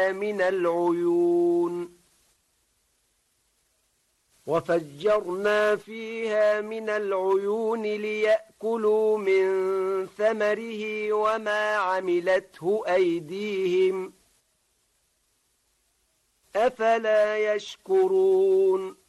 من العيون وفجرنا فيها من العيون ليأكلوا من ثمره وما عملته أيديهم أفلا يشكرون